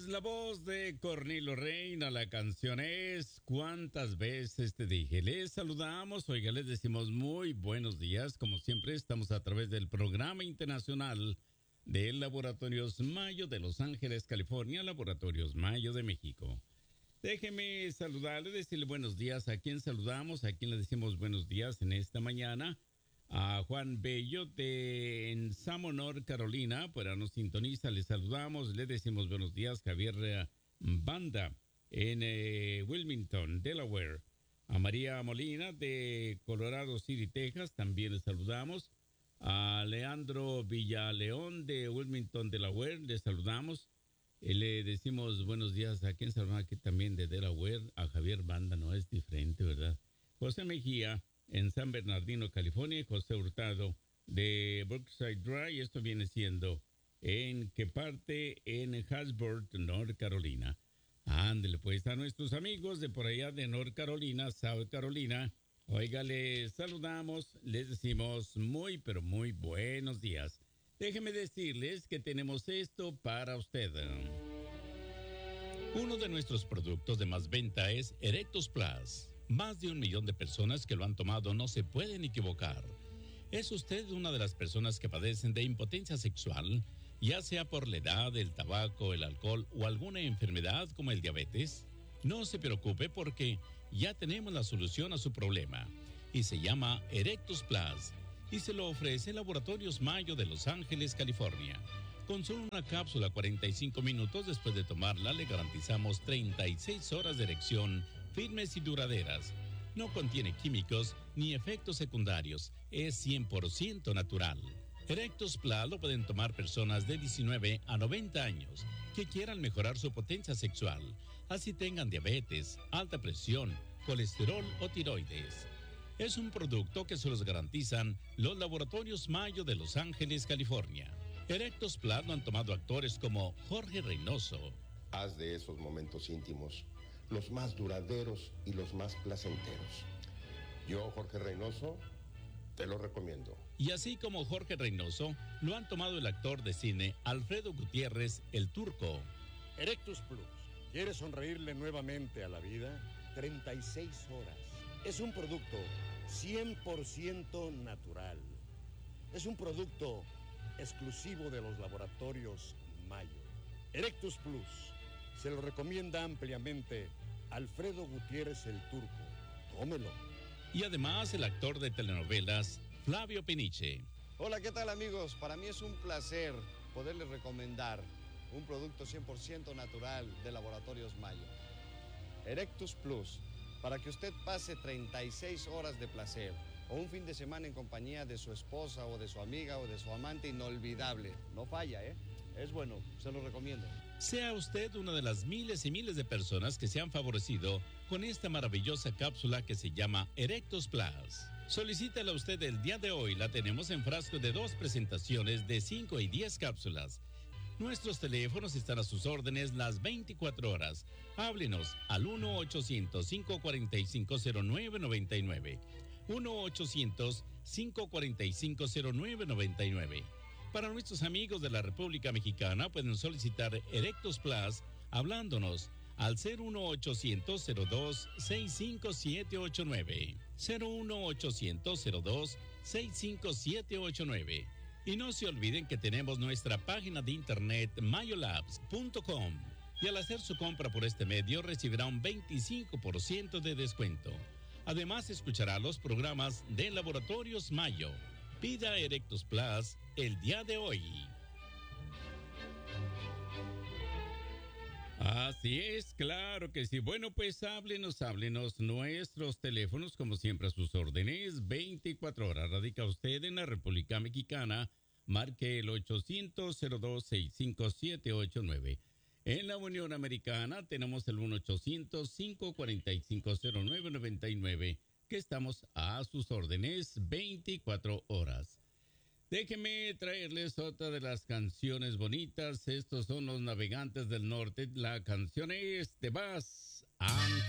la voz de Cornelio Reina. La canción es ¿Cuántas veces te dije? Les saludamos, oiga, les decimos muy buenos días. Como siempre, estamos a través del Programa Internacional de Laboratorios Mayo de Los Ángeles, California, Laboratorios Mayo de México. Déjeme saludarle, decirle buenos días. ¿A quién saludamos? ¿A quién le decimos buenos días en esta mañana? A Juan Bello de en Samo, North Carolina, pues nos sintoniza, le saludamos, le decimos buenos días. Javier Banda en Wilmington, Delaware. A María Molina de Colorado City, Texas, también le saludamos. A Leandro Villaleón de Wilmington, Delaware, le saludamos. Le decimos buenos días. ¿A quién saludamos aquí también de Delaware? A Javier Banda, no es diferente, ¿verdad? José Mejía en San Bernardino, California, José Hurtado de Brookside Drive, esto viene siendo en qué parte, en Hasbrook, North Carolina. Ándele pues a nuestros amigos de por allá de North Carolina, South Carolina. Oiga, les saludamos, les decimos muy, pero muy buenos días. Déjenme decirles que tenemos esto para usted. Uno de nuestros productos de más venta es Erectus Plus. Más de 1 millón de personas que lo han tomado no se pueden equivocar. ¿Es usted una de las personas que padecen de impotencia sexual, ya sea por la edad, el tabaco, el alcohol o alguna enfermedad como el diabetes? No se preocupe porque ya tenemos la solución a su problema y se llama Erectus Plus y se lo ofrece Laboratorios Mayo de Los Ángeles, California. Con solo una cápsula 45 minutos después de tomarla le garantizamos 36 horas de erección firmes y duraderas. No contiene químicos ni efectos secundarios. Es 100% natural. Erectus Plus lo pueden tomar personas de 19 a 90 años que quieran mejorar su potencia sexual, así tengan diabetes, alta presión, colesterol o tiroides. Es un producto que se los garantizan los Laboratorios Mayo de Los Ángeles, California. Erectus Plus lo han tomado actores como Jorge Reynoso. Haz de esos momentos íntimos los más duraderos y los más placenteros. Yo, Jorge Reynoso, te lo recomiendo. Y así como Jorge Reynoso, lo han tomado el actor de cine Alfredo Gutiérrez, el Turco. Erectus Plus. ¿Quieres sonreírle nuevamente a la vida? 36 horas. Es un producto 100% natural. Es un producto exclusivo de los Laboratorios Mayo. Erectus Plus. Se lo recomienda ampliamente Alfredo Gutiérrez el Turco. Tómelo. Y además el actor de telenovelas Flavio Peniche. Hola, ¿qué tal amigos? Para mí es un placer poderles recomendar un producto 100% natural de Laboratorios Mayo. Erectus Plus, para que usted pase 36 horas de placer o un fin de semana en compañía de su esposa o de su amiga o de su amante inolvidable. No falla, ¿eh? Es bueno, se lo recomiendo. Sea usted una de las miles y miles de personas que se han favorecido con esta maravillosa cápsula que se llama Erectus Plus. Solicítala usted el día de hoy. La tenemos en frasco de 2 presentaciones de 5 y 10 cápsulas. Nuestros teléfonos están a sus órdenes las 24 horas. Háblenos al 1-800-545-0999. 1-800-545-0999. Para nuestros amigos de la República Mexicana pueden solicitar Erectus Plus hablándonos al 01800-02-65789. 01800-02-65789. Y no se olviden que tenemos nuestra página de internet mayolabs.com. Y al hacer su compra por este medio recibirá un 25% de descuento. Además escuchará los programas de Laboratorios Mayo. Pida Erectus Plus el día de hoy. Así es, claro que sí. Bueno, pues háblenos. Nuestros teléfonos, como siempre, a sus órdenes, 24 horas. Radica usted en la República Mexicana, marque el 800-02-65789. En la Unión Americana tenemos el 1-800-545-0999, que estamos a sus órdenes 24 horas. Déjenme traerles otra de las canciones bonitas. Estos son los Navegantes del Norte. La canción es Te vas antes